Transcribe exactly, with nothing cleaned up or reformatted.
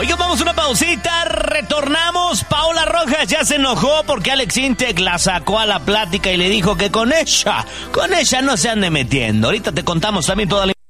Oigan, vamos a una pausita, retornamos. Paola Rojas ya se enojó porque Alex Intec la sacó a la plática y le dijo que con ella, con ella no se ande metiendo. Ahorita te contamos también toda la